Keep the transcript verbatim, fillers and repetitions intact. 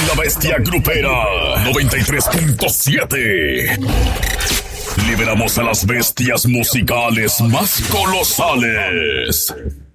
La Bestia Grupera noventa y tres punto siete. Liberamos a las bestias musicales más colosales.